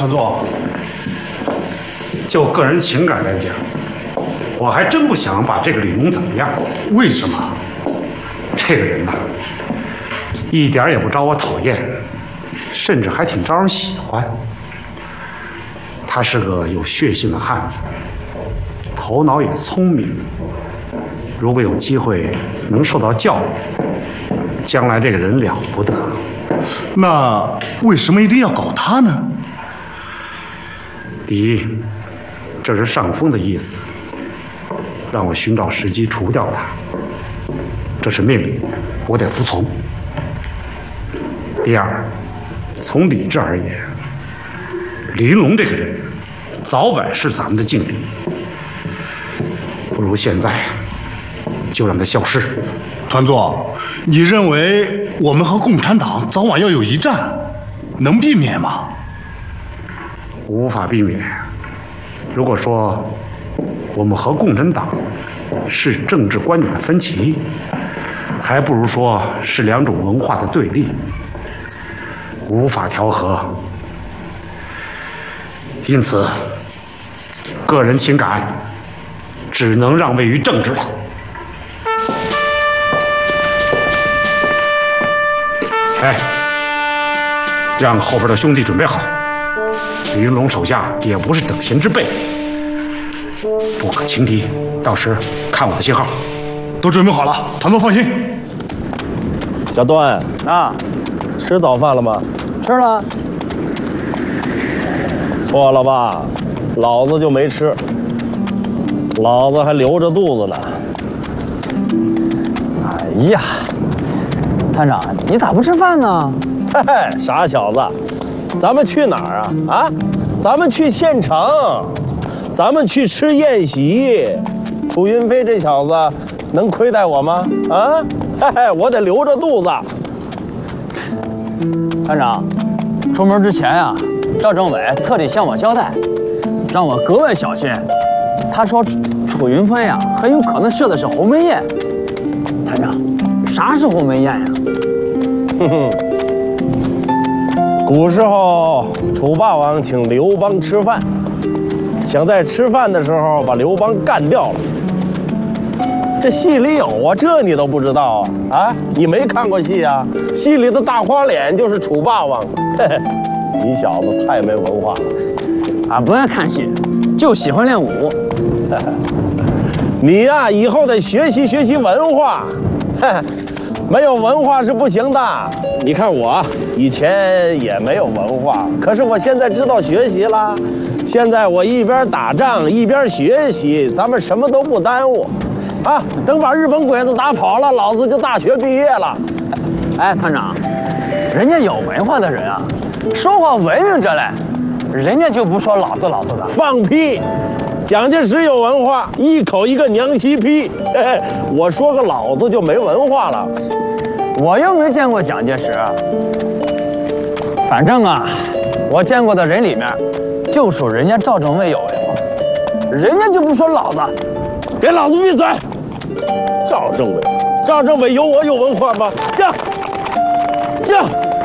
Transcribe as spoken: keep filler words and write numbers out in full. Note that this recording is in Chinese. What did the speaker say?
团座， 就个人情感来讲，我还真不想把这个李龙怎么样。 为什么？ 这个人呐，一点也不招我讨厌，甚至还挺招人喜欢。他是个有血性的汉子，头脑也聪明。如果有机会能受到教育，将来这个人了不得。 那为什么一定要搞他呢？ 第一，这是上峰的意思，让我寻找时机除掉他，这是命令，我得服从。第二，从理智而言，李云龙这个人早晚是咱们的劲敌，不如现在就让他消失。 团座，你认为我们和共产党早晚要有一战，能避免吗？ 无法避免。如果说我们和共产党是政治观点的分歧，还不如说是两种文化的对立，无法调和。因此，个人情感只能让位于政治了。哎，让后边的兄弟准备好，李云龙手下也不是等闲之辈，不可轻敌。到时看我的信号。 都准备好了，团座放心。 小段啊， 吃早饭了吗？ 吃了。 错了吧，老子就没吃，老子还留着肚子呢。 哎呀，团长，你咋不吃饭呢？ 嘿嘿，傻小子，咱们去哪儿啊？啊，咱们去县城，咱们去吃宴席。楚云飞这小子能亏待我吗？啊，嘿嘿，我得留着肚子。 团长，出门之前呀、啊，赵政委特地向我交代，让我格外小心。他说楚云飞呀、啊，很有可能设的是鸿门宴。团长，啥是鸿门宴呀？ 哼哼，古时候楚霸王请刘邦吃饭，想在吃饭的时候把刘邦干掉了。这戏里有啊，这你都不知道啊？啊，你没看过戏啊？戏里的大花脸就是楚霸王。嘿嘿，你小子太没文化了。 俺不爱看戏，就喜欢练武。 你呀、啊，以后得学习学习文化。嘿嘿，没有文化是不行的。你看我以前也没有文化，可是我现在知道学习了。现在我一边打仗一边学习，咱们什么都不耽误。啊，等把日本鬼子打跑了，老子就大学毕业了。 哎，团长，人家有文化的人啊，说话文明着嘞，人家就不说老子老子的。 放屁！蒋介石有文化，一口一个娘西屁。嘿嘿，我说个老子就没文化了。 我又没见过蒋介石，反正啊，我见过的人里面，就属人家赵政委有文化，人家就不说老子。 给老子闭嘴！赵政委，赵政委有我有文化吗？驾，驾！